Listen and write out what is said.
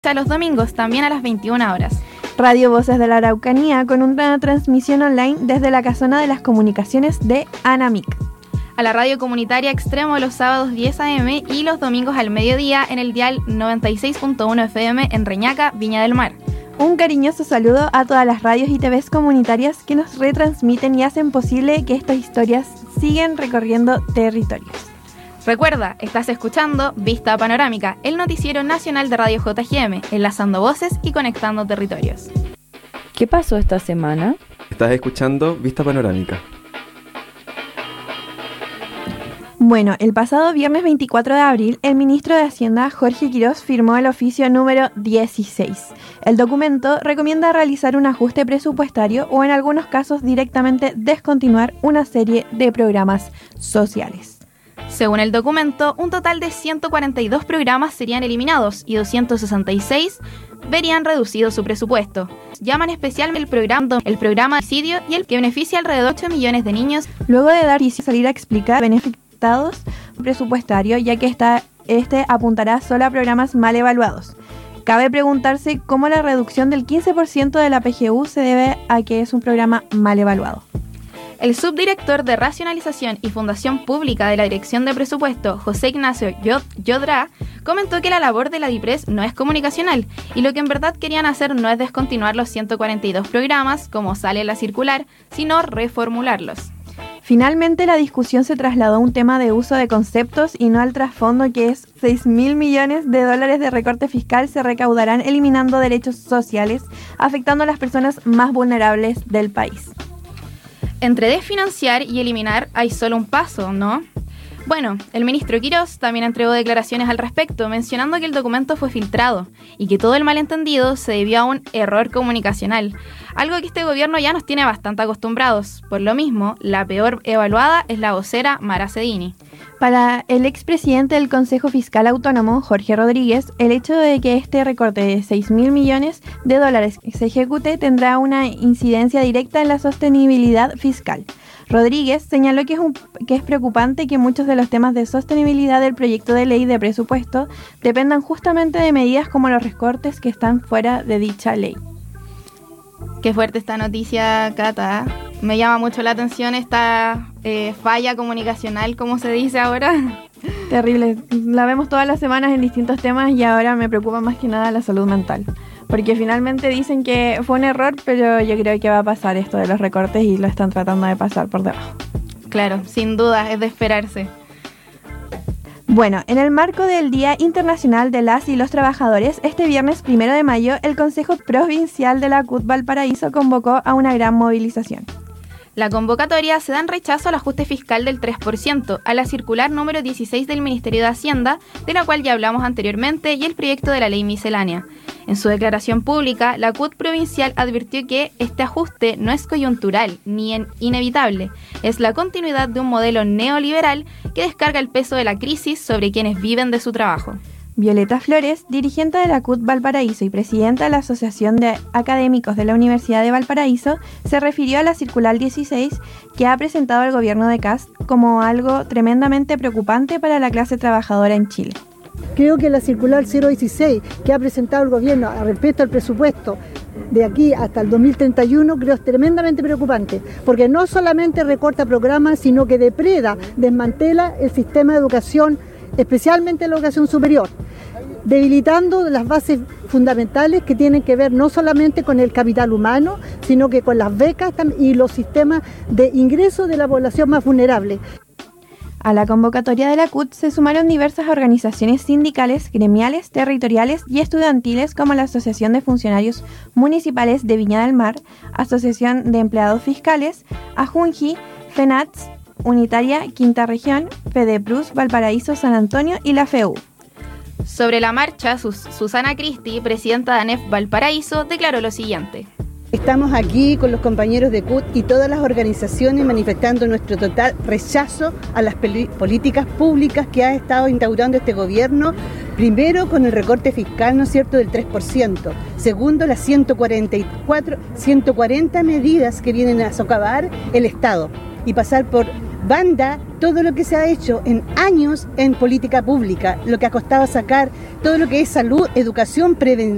los domingos, también a las 21 horas. Radio Voces de la Araucanía, con una transmisión online desde la Casona de las Comunicaciones de Anamic. A la radio comunitaria Extremo los sábados 10 a.m. y los domingos al mediodía en el dial 96.1 FM en Reñaca, Viña del Mar. Un cariñoso saludo a todas las radios y TVs comunitarias que nos retransmiten y hacen posible que estas historias sigan recorriendo territorios. Recuerda, estás escuchando Vista Panorámica, el noticiero nacional de Radio JGM, enlazando voces y conectando territorios. ¿Qué pasó esta semana? Estás escuchando Vista Panorámica. Bueno, el pasado viernes 24 de abril, el ministro de Hacienda, Jorge Quirós, firmó el oficio número 16. El documento recomienda realizar un ajuste presupuestario o, en algunos casos, directamente descontinuar una serie de programas sociales. Según el documento, un total de 142 programas serían eliminados y 266 verían reducido su presupuesto. Llaman especialmente el programa Subsidio y el que beneficia alrededor de 8 millones de niños. Luego de dar y salir a explicar beneficios presupuestario, ya que este apuntará solo a programas mal evaluados. Cabe preguntarse cómo la reducción del 15% de la PGU se debe a que es un programa mal evaluado. El subdirector de Racionalización y Fundación Pública de la Dirección de Presupuesto, José Ignacio Yodrá, comentó que la labor de la DIPRES no es comunicacional y lo que en verdad querían hacer no es descontinuar los 142 programas, como sale en la circular, sino reformularlos. Finalmente, la discusión se trasladó a un tema de uso de conceptos y no al trasfondo, que es $6.000 millones de recorte fiscal se recaudarán eliminando derechos sociales, afectando a las personas más vulnerables del país. Entre desfinanciar y eliminar hay solo un paso, ¿no? Bueno, el ministro Quirós también entregó declaraciones al respecto, mencionando que el documento fue filtrado y que todo el malentendido se debió a un error comunicacional, algo que este gobierno ya nos tiene bastante acostumbrados. Por lo mismo, la peor evaluada es la vocera Mara Cedini. Para el expresidente del Consejo Fiscal Autónomo, Jorge Rodríguez, el hecho de que este recorte de $6.000 millones se ejecute tendrá una incidencia directa en la sostenibilidad fiscal. Rodríguez señaló que es preocupante que muchos de los temas de sostenibilidad del proyecto de ley de presupuesto dependan justamente de medidas como los recortes que están fuera de dicha ley. Qué fuerte esta noticia, Cata. Me llama mucho la atención esta falla comunicacional, como se dice ahora. Terrible. La vemos todas las semanas en distintos temas y ahora me preocupa más que nada la salud mental. Porque finalmente dicen que fue un error, pero yo creo que va a pasar esto de los recortes y lo están tratando de pasar por debajo. Claro, sin duda, es de esperarse. Bueno, en el marco del Día Internacional de las y los Trabajadores, este viernes 1 de mayo, el Consejo Provincial de la CUT Valparaíso convocó a una gran movilización. La convocatoria se da en rechazo al ajuste fiscal del 3%, a la circular número 16 del Ministerio de Hacienda, de la cual ya hablamos anteriormente, y el proyecto de la ley miscelánea. En su declaración pública, la CUT provincial advirtió que este ajuste no es coyuntural ni inevitable, es la continuidad de un modelo neoliberal que descarga el peso de la crisis sobre quienes viven de su trabajo. Violeta Flores, dirigente de la CUT Valparaíso y presidenta de la Asociación de Académicos de la Universidad de Valparaíso, se refirió a la circular 16 que ha presentado el gobierno de Kast como algo tremendamente preocupante para la clase trabajadora en Chile. Creo que la circular 016 que ha presentado el gobierno respecto al presupuesto de aquí hasta el 2031 creo es tremendamente preocupante, porque no solamente recorta programas, sino que desmantela el sistema de educación, especialmente la educación superior, debilitando las bases fundamentales que tienen que ver no solamente con el capital humano, sino que con las becas y los sistemas de ingreso de la población más vulnerable. A la convocatoria de la CUT se sumaron diversas organizaciones sindicales, gremiales, territoriales y estudiantiles como la Asociación de Funcionarios Municipales de Viña del Mar, Asociación de Empleados Fiscales, AJUNJI, FENATS, Unitaria, Quinta Región, FEDEPRUS, Valparaíso, San Antonio y la FEU. Sobre la marcha, Susana Cristi, presidenta de ANEF Valparaíso, declaró lo siguiente. Estamos aquí con los compañeros de CUT y todas las organizaciones manifestando nuestro total rechazo a las políticas públicas que ha estado instaurando este gobierno. Primero, con el recorte fiscal, ¿no es cierto?, del 3%. Segundo, las 140 medidas que vienen a socavar el Estado y pasar por banda todo lo que se ha hecho en años en política pública, lo que ha costado sacar todo lo que es salud, educación, prevención.